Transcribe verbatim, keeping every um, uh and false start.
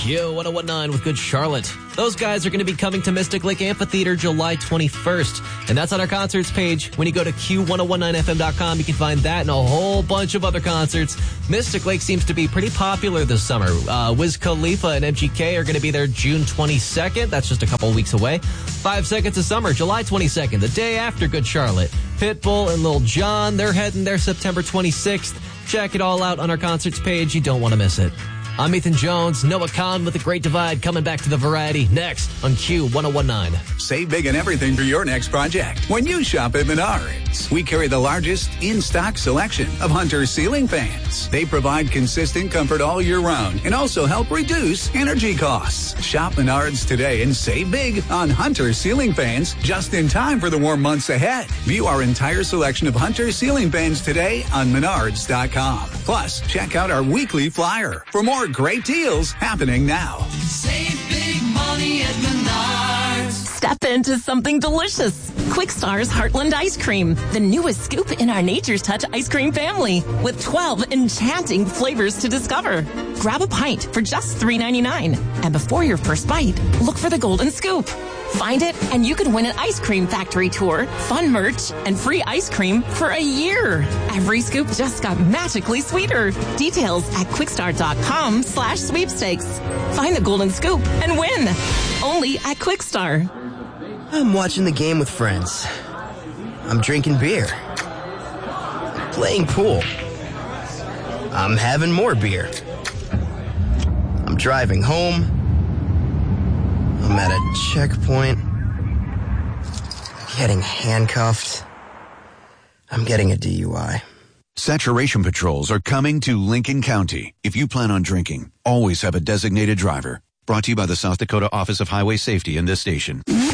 Q one oh one nine with Good Charlotte. Those guys are going to be coming to Mystic Lake Amphitheater July twenty-first. And that's on our concerts page. When you go to Q ten nineteen F M dot com, you can find that and a whole bunch of other concerts. Mystic Lake seems to be pretty popular this summer. Uh, Wiz Khalifa and M G K are going to be there June twenty-second. That's just a couple weeks away. Five Seconds of Summer, July twenty-second, the day after Good Charlotte. Pitbull and Lil Jon, they're heading there September twenty-sixth. Check it all out on our concerts page. You don't want to miss it. I'm Ethan Jones. Noah Khan with The Great Divide coming back to the Variety next on Q ten nineteen. Save big on everything for your next project when you shop at Menards. We carry the largest in-stock selection of Hunter ceiling fans. They provide consistent comfort all year round and also help reduce energy costs. Shop Menards today and save big on Hunter ceiling fans just in time for the warm months ahead. View our entire selection of Hunter ceiling fans today on menards dot com. Plus, check out our weekly flyer for more great deals happening now. Save big money at Menards. Step into something delicious. Quick Star's Heartland Ice Cream, the newest scoop in our Nature's Touch ice cream family, with twelve enchanting flavors to discover. Grab a pint for just three ninety-nine. And before your first bite, look for the golden scoop. Find it, and you can win an ice cream factory tour, fun merch, and free ice cream for a year. Every scoop just got magically sweeter. Details at quickstar.com slash sweepstakes. Find the golden scoop and win. Only at Quickstar. I'm watching the game with friends. I'm drinking beer. Playing pool. I'm having more beer. I'm driving home. I'm at a checkpoint. Getting handcuffed. I'm getting a D U I. Saturation patrols are coming to Lincoln County. If you plan on drinking, always have a designated driver. Brought to you by the South Dakota Office of Highway Safety and this station.